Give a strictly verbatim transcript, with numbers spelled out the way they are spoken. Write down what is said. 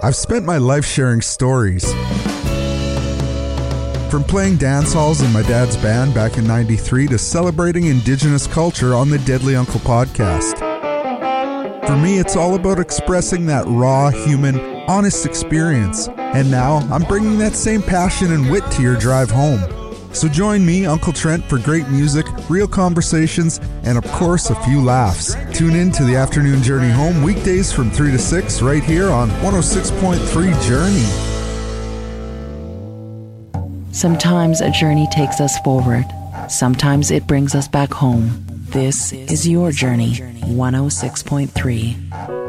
I've spent my life sharing stories. From playing dance halls in my dad's band back in ninety-three to celebrating Indigenous culture on the Deadly Uncle podcast. For me, it's all about expressing that raw, human, honest experience. And now, I'm bringing that same passion and wit to your drive home. So join me, Uncle Trent, for great music, real conversations, and of course, a few laughs. Tune in to the Afternoon Journey Home weekdays from three to six right here on one oh six point three Journey. Sometimes a journey takes us forward. Sometimes it brings us back home. This is your journey, one oh six point three.